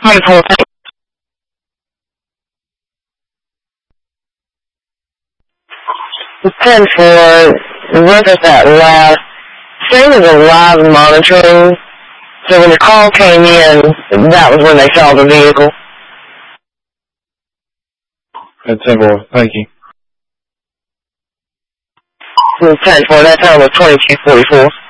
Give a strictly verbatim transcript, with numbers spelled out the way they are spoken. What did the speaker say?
ten four, look at that last. Same as a live monitoring. So when the call came in, that was when they saw the vehicle. That's ten four, thank you. ten four, that time was twenty-two forty-four.